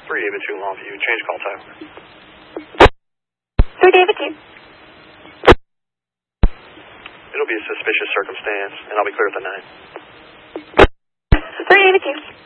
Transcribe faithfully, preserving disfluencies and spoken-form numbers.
three David two, Longview. Change call type. three David two. It'll be a suspicious circumstance, and I'll be clear at the nine. three David two.